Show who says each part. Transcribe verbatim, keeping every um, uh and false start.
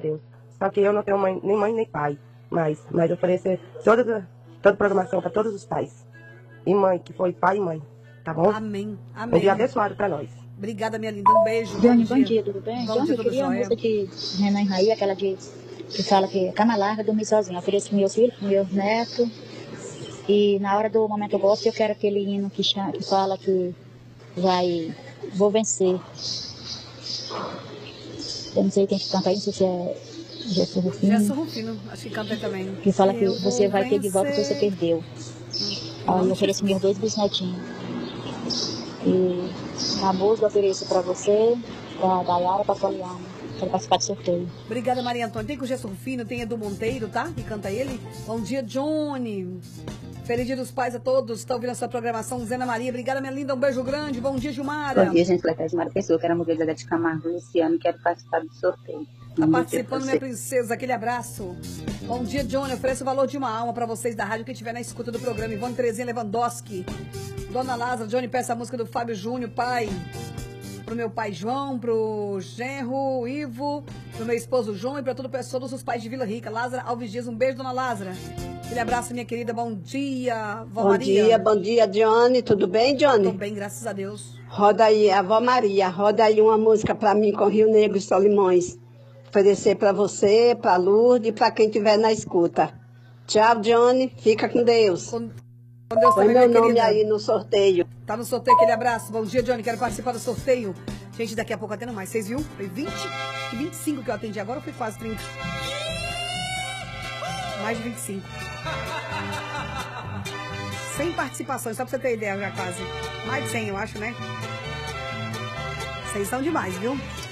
Speaker 1: Deus. Só que eu não tenho mãe, nem mãe nem pai mais. Mas oferecer toda, toda programação para todos os pais. E mãe, que foi pai e mãe. Tá bom?
Speaker 2: Amém. Amém.
Speaker 1: Um dia abençoado para nós.
Speaker 2: Obrigada, minha linda. Um beijo.
Speaker 3: Johnny, bom dia, tudo bem?
Speaker 2: Bom
Speaker 3: Johnny,
Speaker 2: dia,
Speaker 3: eu
Speaker 2: tudo
Speaker 3: queria a
Speaker 2: jóia.
Speaker 3: música de Renan Raí, aquela de, que fala que cama larga, dormir sozinha. Ofereço para meus filhos, para meus netos. E na hora do momento eu gosto, eu quero aquele hino que, chama, que fala que vai, vou vencer. Eu não sei quem que canta aí, não sei se é Gerson Rufino.
Speaker 2: Gerson Rufino, acho que canta também.
Speaker 3: Que fala que
Speaker 2: Eu
Speaker 3: você vai
Speaker 2: vencer.
Speaker 3: ter de volta o que você perdeu. Aí eu ofereço meus dois bisnetinhos. E a música eu ofereço para você, para a Dayara, para a Poliana. Quero participar do sorteio.
Speaker 2: Obrigada, Maria Antônia. Tem com o Gerson Rufino, tem Edu Monteiro, tá? Que canta ele. Bom dia, Johnny. Feliz dia dos pais a todos. Está ouvindo a sua programação, Zena Maria. Obrigada, minha linda. Um beijo grande. Bom dia, Gilmara.
Speaker 4: Bom dia, gente. Cletéia Gilmara Pessoa. Quero a mulher da de Camargo Luciano. Quero participar do sorteio.
Speaker 2: Tá participando, minha princesa. Aquele abraço. Bom dia, Johnny. Ofereço o valor de uma alma para vocês da rádio que estiver na escuta do programa. Ivone Terezinha Lewandowski. Dona Lázara, Johnny, peça a música do Fábio Júnior, pai. Pro meu pai João, pro genro Ivo, pro meu esposo João e pra todo, todos os pais de Vila Rica. Lázara Alves Dias, um beijo, Dona Lázara. Aquele abraço, minha querida. Bom dia, vó
Speaker 5: Bom
Speaker 2: Maria.
Speaker 5: dia, bom dia, Johnny. Tudo bem, Johnny?
Speaker 2: Tô bem, graças a Deus.
Speaker 5: Roda aí, a vó Maria, roda aí uma música pra mim com Rio Negro e Solimões. Oferecer pra você, pra Lourdes e pra quem estiver na escuta. Tchau, Johnny. Fica com Deus.
Speaker 2: Com, com Deus
Speaker 5: Põe
Speaker 2: também,
Speaker 5: meu
Speaker 2: minha
Speaker 5: nome
Speaker 2: querida.
Speaker 5: aí no sorteio.
Speaker 2: Tá no sorteio, aquele abraço. Bom dia, Johnny. Quero participar do sorteio. Gente, daqui a pouco atendo mais. Vocês viram? Foi vinte e vinte e cinco que eu atendi agora ou foi quase trinta? Mais de vinte e cinco. cem participações, só pra você ter ideia já quase. Mais de cem, eu acho, né? Vocês são demais, viu?